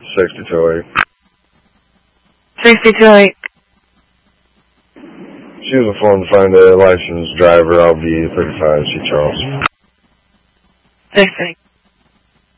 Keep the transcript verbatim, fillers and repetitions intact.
sixty-two eight. sixty-two eight. She was informed to find a licensed driver, L B thirty-five, C Charles. sixty.